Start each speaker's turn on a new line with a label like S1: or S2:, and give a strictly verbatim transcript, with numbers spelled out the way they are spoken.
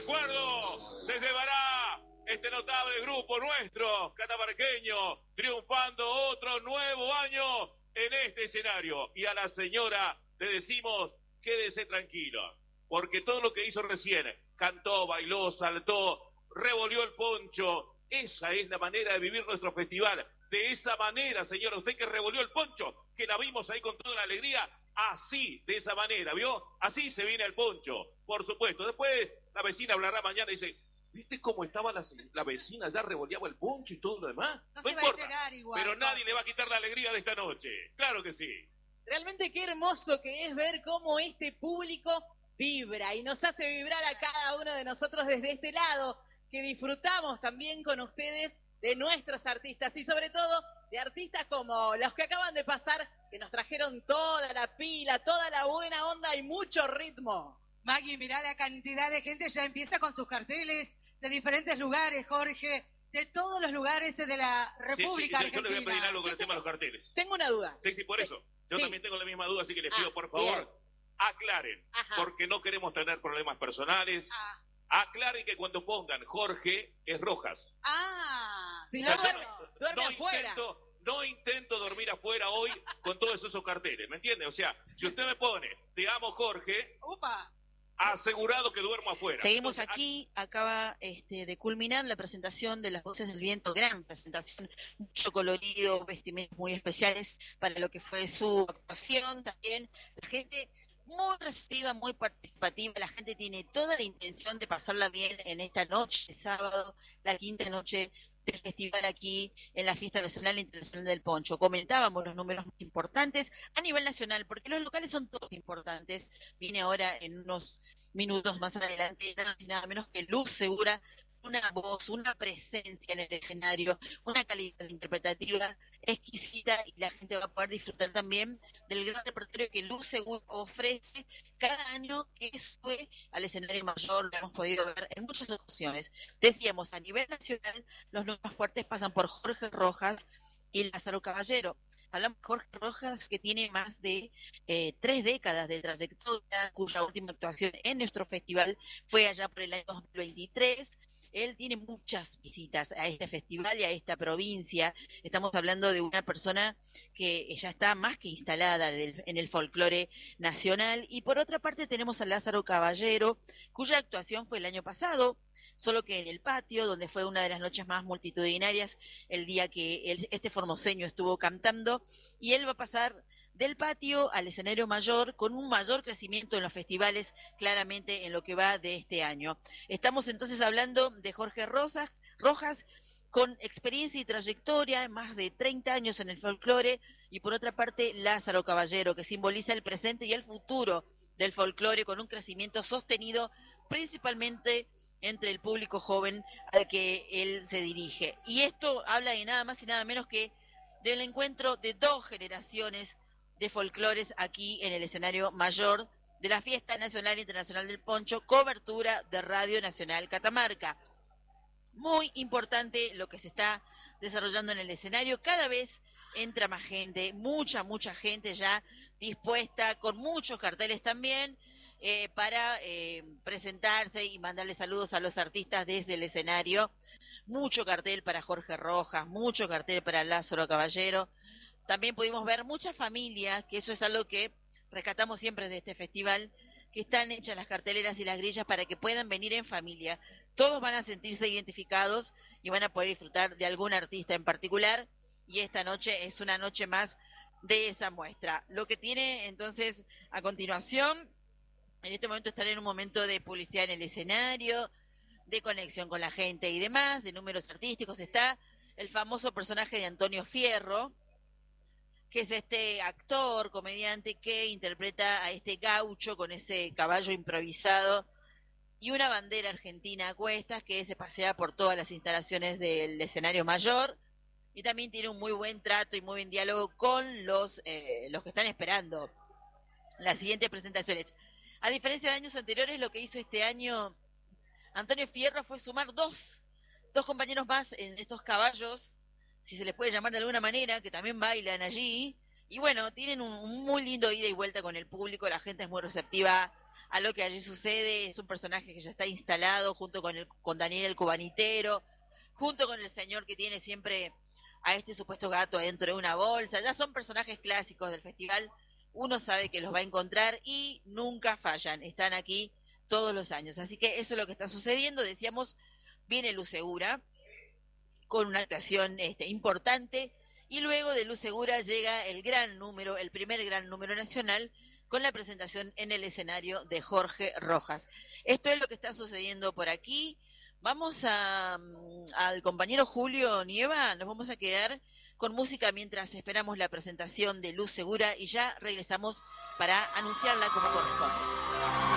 S1: recuerdo se llevará este notable grupo nuestro, catamarqueño, triunfando otro nuevo año en este escenario. Y a la señora le decimos, quédese tranquila, porque todo lo que hizo recién, cantó, bailó, saltó, revolvió el poncho, esa es la manera de vivir nuestro festival. De esa manera, señora, usted que revolvió el poncho, que la vimos ahí con toda la alegría, así, de esa manera, ¿vio? Así se viene el poncho, por supuesto. Después la vecina hablará mañana y dice, ¿viste cómo estaba la, la vecina? Ya revoleaba el poncho y todo lo demás.
S2: No,
S1: No
S2: se
S1: importa,
S2: va a enterar igual,
S1: pero
S2: no.
S1: nadie le va a quitar la alegría de esta noche. Claro que sí.
S3: Realmente qué hermoso que es ver cómo este público vibra y nos hace vibrar a cada uno de nosotros desde este lado, que disfrutamos también con ustedes de nuestros artistas y sobre todo de artistas como los que acaban de pasar, que nos trajeron toda la pila, toda la buena onda y mucho ritmo.
S2: Maggie, mirá la cantidad de gente, ya empieza con sus carteles de diferentes lugares, Jorge, de todos los lugares de la República
S1: sí, sí, yo, yo le voy a pedir
S2: Argentina.
S1: algo con
S3: Yo
S1: el tema de
S3: tengo-
S1: los carteles.
S3: Tengo una duda.
S1: Sí, sí, por eso. Yo
S3: Sí.
S1: también tengo la misma duda, así que les
S3: Ah,
S1: pido, por favor,
S3: bien.
S1: aclaren,
S3: Ajá.
S1: porque no queremos tener problemas personales.
S2: Ah,
S1: Aclaren que cuando pongan Jorge es Rojas.
S2: ah,
S3: Si
S1: O
S3: no
S1: sea, yo
S3: duerme,
S1: no-
S3: duerme
S1: no
S3: afuera.
S1: Intento, no intento dormir afuera hoy con todos esos carteles, ¿me entiende? O sea, si usted me pone, te amo Jorge,
S2: upa.
S1: asegurado que duermo afuera.
S4: Seguimos
S1: Entonces,
S4: aquí, acaba este, de culminar la presentación de Las Voces del Viento, gran presentación, mucho colorido, vestimentas muy especiales para lo que fue su actuación también. La gente muy receptiva, muy participativa, la gente tiene toda la intención de pasarla bien en esta noche de sábado, la quinta noche del festival aquí en la Fiesta Nacional e Internacional del Poncho. Comentábamos los números más importantes a nivel nacional, porque los locales son todos importantes. Viene ahora en unos minutos más adelante, nada más y nada menos que Luz Segura, una voz, una presencia en el escenario, una calidad interpretativa exquisita, y la gente va a poder disfrutar también del gran repertorio que Luz Segura ofrece cada año que sube al escenario mayor. Lo hemos podido ver en muchas ocasiones. Decíamos, a nivel nacional, los números fuertes pasan por Jorge Rojas y Lázaro Caballero. Hablamos de Jorge Rojas, que tiene más de eh, tres décadas de trayectoria, cuya última actuación en nuestro festival fue allá por el año dos mil veintitrés. Él tiene muchas visitas a este festival y a esta provincia. Estamos hablando de una persona que ya está más que instalada en el folclore nacional. Y por otra parte tenemos a Lázaro Caballero, cuya actuación fue el año pasado, solo que en el patio, donde fue una de las noches más multitudinarias, el día que él, este formoseño estuvo cantando, y él va a pasar del patio al escenario mayor con un mayor crecimiento en los festivales, claramente en lo que va de este año. Estamos entonces hablando de Jorge Rosas, Rojas, con experiencia y trayectoria, más de treinta años en el folclore, y por otra parte Lázaro Caballero, que simboliza el presente y el futuro del folclore, con un crecimiento sostenido principalmente entre el público joven al que él se dirige. Y esto habla de nada más y nada menos que del encuentro de dos generaciones de folclores aquí en el escenario mayor de la Fiesta Nacional e Internacional del Poncho, cobertura de Radio Nacional Catamarca. Muy importante lo que se está desarrollando en el escenario. Cada vez entra más gente, mucha, mucha gente ya dispuesta, con muchos carteles también, eh, para eh, presentarse y mandarle saludos a los artistas desde el escenario. Mucho cartel para Jorge Rojas, mucho cartel para Lázaro Caballero. También pudimos ver muchas familias, que eso es algo que rescatamos siempre de este festival, que están hechas las carteleras y las grillas para que puedan venir en familia. Todos van a sentirse identificados y van a poder disfrutar de algún artista en particular, y esta noche es una noche más de esa muestra. Lo que tiene entonces a continuación, en este momento estar en un momento de publicidad en el escenario, de conexión con la gente y demás, de números artísticos, está el famoso personaje de Antonio Fierro, que es este actor, comediante que interpreta a este gaucho con ese caballo improvisado y una bandera argentina a cuestas que se pasea por todas las instalaciones del escenario mayor, y también tiene un muy buen trato y muy buen diálogo con los, eh, los que están esperando las siguientes presentaciones. A diferencia de años anteriores, lo que hizo este año Antonio Fierro fue sumar dos, dos compañeros más en estos caballos, si se les puede llamar de alguna manera, que también bailan allí. Y bueno, tienen un, un muy lindo ida y vuelta con el público, la gente es muy receptiva a lo que allí sucede. Es un personaje que ya está instalado junto con, el, con Daniel el Cubanitero, junto con el señor que tiene siempre a este supuesto gato dentro de una bolsa. Ya son personajes clásicos del festival, uno sabe que los va a encontrar y nunca fallan, están aquí todos los años. Así que eso es lo que está sucediendo. Decíamos, viene Luz Segura con una actuación este, importante, y luego de Luz Segura llega el gran número, el primer gran número nacional, con la presentación en el escenario de Jorge Rojas. Esto es lo que está sucediendo por aquí. Vamos a, al compañero Julio Nieva, nos vamos a quedar con música mientras esperamos la presentación de Luz Segura y ya regresamos para anunciarla como corresponde.